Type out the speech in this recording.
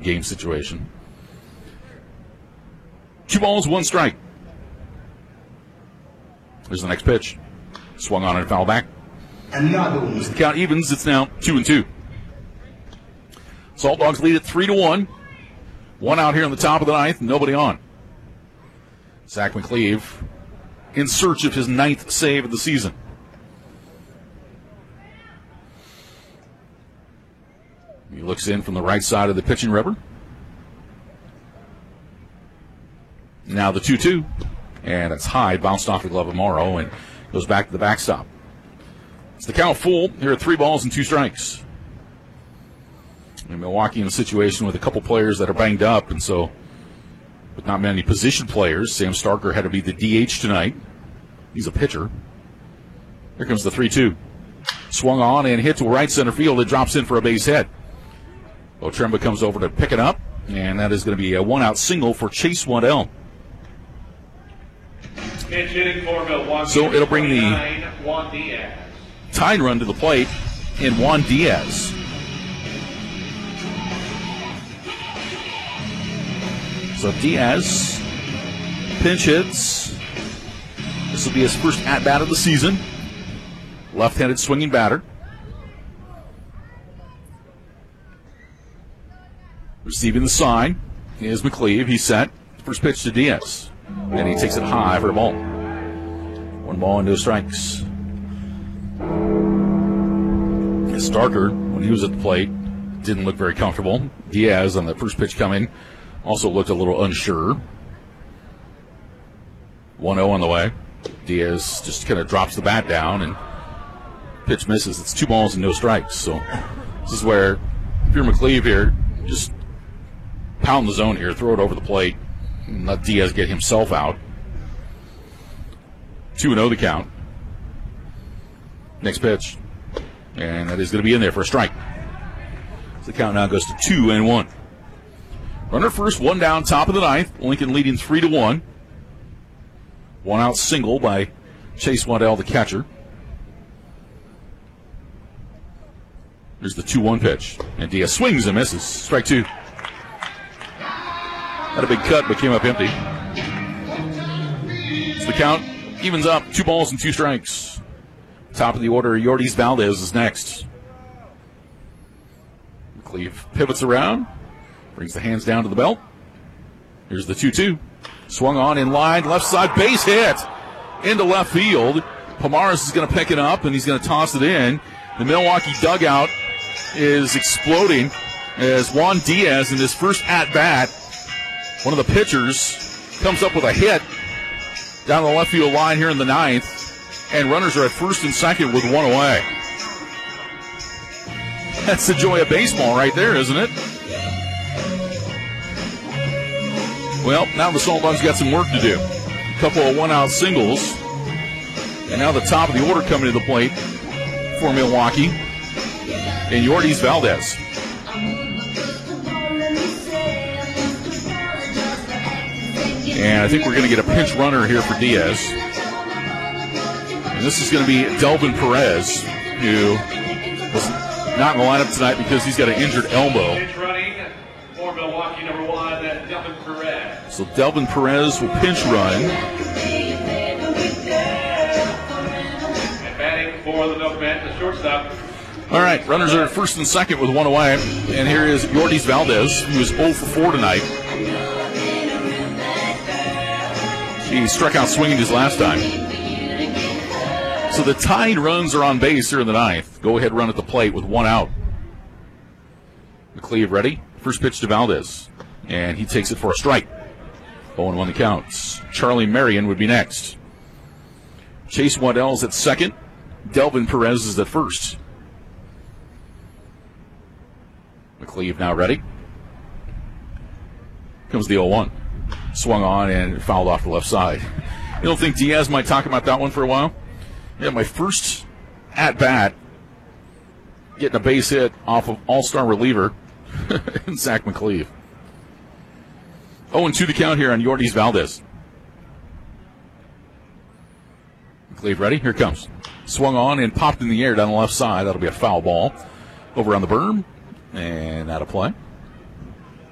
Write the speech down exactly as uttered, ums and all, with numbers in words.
game situation. Two balls, one strike. There's the next pitch. Swung on and foul back. Another one. As the count evens, it's now two and two. Salt Dogs lead it three to one. One out here in the top of the ninth, nobody on. Zach McCleve in search of his ninth save of the season. He looks in from the right side of the pitching rubber. Now the two two. And it's high, bounced off the glove of Morrow and goes back to the backstop. It's the count full. Here are three balls and two strikes. And Milwaukee in a situation with a couple players that are banged up, and so with not many position players. Sam Starker had to be the D H tonight. He's a pitcher. Here comes the three two. Swung on and hit to right center field. It drops in for a base hit. Otremba comes over to pick it up, and that is going to be a one-out single for Chase Waddell. So it'll bring the tying run to the plate in Juan Diaz. So Diaz pinch hits. This will be his first at-bat of the season. Left-handed swinging batter. Receiving the sign is McCleve. He's set. First pitch to Diaz. And he takes it high for a ball. One ball and no strikes. Starker, when he was at the plate, didn't look very comfortable. Diaz, on the first pitch coming, also looked a little unsure. one oh on the way. Diaz just kind of drops the bat down and pitch misses. It's two balls and no strikes. So this is where, if you're McCleve here, just pound the zone here, throw it over the plate, and let Diaz get himself out. two and oh the count. Next pitch. And that is going to be in there for a strike. So the count now goes to two and one. Runner first, one down, top of the ninth. Lincoln leading three to one. One out single by Chase Waddell, the catcher. There's the two one pitch. And Diaz swings and misses. Strike two. Had a big cut, but came up empty. So the count evens up. Two balls and two strikes. Top of the order, Yordis Valdez is next. McCleve pivots around. Brings the hands down to the belt. Here's the two two. Swung on in line. Left side base hit. Into left field. Pomares is going to pick it up, and he's going to toss it in. The Milwaukee dugout is exploding as Juan Diaz, in his first at-bat, one of the pitchers, comes up with a hit down the left field line here in the ninth. And runners are at first and second with one away. That's the joy of baseball right there, isn't it? Well, now the Salt Dogs got some work to do. A couple of one-out singles. And now the top of the order coming to the plate for Milwaukee. And Yordis Valdez. And I think we're going to get a pinch runner here for Diaz. And this is going to be Delvin Perez, who was not in the lineup tonight because he's got an injured elbow. Pinch running for Milwaukee, number one, Delvin Perez. So Delvin Perez will pinch run. And batting for the Milkmen, the shortstop. All right, runners are at first and second with one away. And here is Yordis Valdez, who is oh for four tonight. He struck out swinging his last time. So the tied runs are on base here in the ninth. Go ahead run at the plate with one out. McCleve ready. First pitch to Valdez. And he takes it for a strike. oh and one the counts. Charlie Marion would be next. Chase Waddell's at second. Delvin Perez is at first. McCleve now ready. Comes the oh one. Swung on and fouled off the left side. You don't think Diaz might talk about that one for a while? Yeah, my first at-bat, getting a base hit off of all-star reliever, Zach McCleve. oh and two to count here on Yordis Valdez. McCleve ready? Here it comes. Swung on and popped in the air down the left side. That'll be a foul ball. Over on the berm and out of play.